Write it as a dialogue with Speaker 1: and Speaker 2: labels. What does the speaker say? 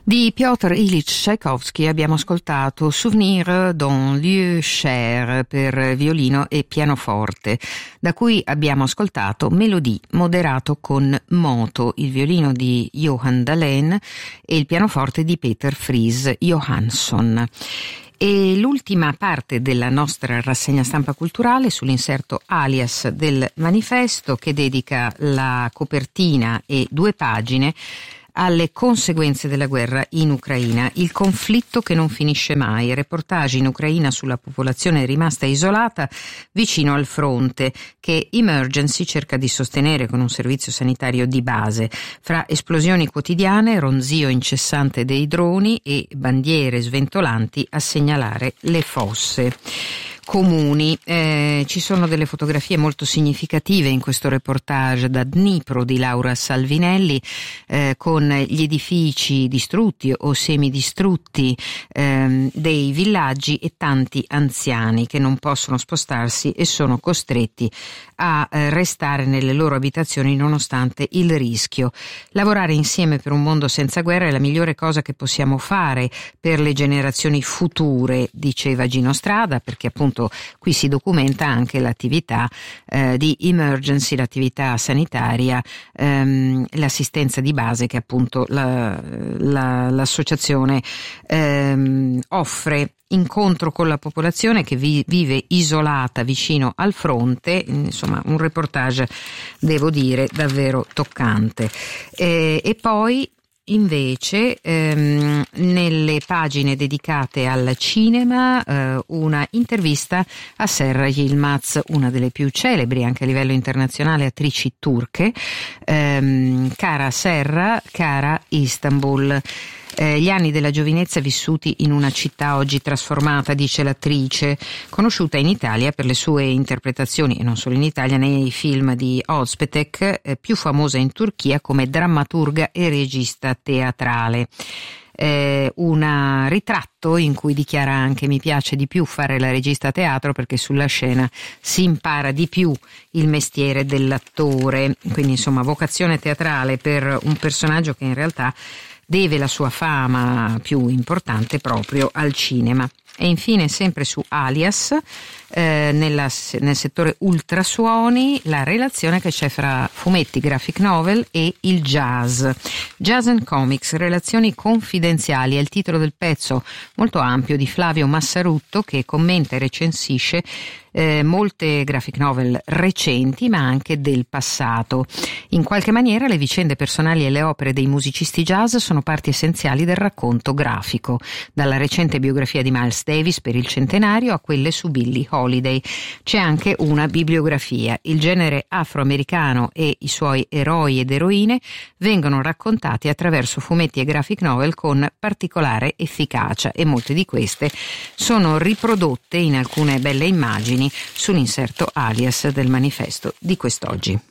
Speaker 1: Di Piotr Ilyich Tchaikovsky abbiamo ascoltato Souvenir d'un lieu cher per violino e pianoforte, da cui abbiamo ascoltato Melodie moderato con moto, il violino di Johan Dahlén e il pianoforte di Peter Friis Johansson. E l'ultima parte della nostra rassegna stampa culturale sull'inserto alias del manifesto, che dedica la copertina e 2 pagine alle conseguenze della guerra in Ucraina, il conflitto che non finisce mai, reportage in Ucraina sulla popolazione rimasta isolata vicino al fronte, che Emergency cerca di sostenere con un servizio sanitario di base, fra esplosioni quotidiane, ronzio incessante dei droni e bandiere sventolanti a segnalare le fosse comuni. Ci sono delle fotografie molto significative in questo reportage da Dnipro di Laura Salvinelli, con gli edifici distrutti o semidistrutti dei villaggi e tanti anziani che non possono spostarsi e sono costretti a restare nelle loro abitazioni nonostante il rischio. Lavorare insieme per un mondo senza guerra è la migliore cosa che possiamo fare per le generazioni future, diceva Gino Strada, perché appunto qui si documenta anche l'attività di Emergency, l'attività sanitaria, l'assistenza di base che appunto l'associazione offre. Incontro con la popolazione che vive isolata vicino al fronte, insomma un reportage, devo dire, davvero toccante. E poi invece nelle pagine dedicate al cinema una intervista a Serra Yilmaz, una delle più celebri anche a livello internazionale attrici turche. Cara Serra, cara Istanbul. Gli anni della giovinezza vissuti in una città oggi trasformata, dice l'attrice, conosciuta in Italia per le sue interpretazioni, e non solo in Italia, nei film di Ozpetek, più famosa in Turchia come drammaturga e regista teatrale. Un ritratto in cui dichiara anche: mi piace di più fare la regista a teatro perché sulla scena si impara di più il mestiere dell'attore. Quindi insomma vocazione teatrale per un personaggio che in realtà deve la sua fama più importante proprio al cinema. E infine, sempre su Alias, nel settore ultrasuoni, la relazione che c'è fra fumetti, graphic novel e il jazz. Jazz and Comics, relazioni confidenziali, è il titolo del pezzo molto ampio di Flavio Massarutto, che commenta e recensisce molte graphic novel recenti ma anche del passato. In qualche maniera le vicende personali e le opere dei musicisti jazz sono parti essenziali del racconto grafico, dalla recente biografia di Miles Davis per il centenario a quelle su Billie Holiday. C'è anche una bibliografia. Il genere afroamericano e i suoi eroi ed eroine vengono raccontati attraverso fumetti e graphic novel con particolare efficacia, e molte di queste sono riprodotte in alcune belle immagini sull'inserto alias del manifesto di quest'oggi.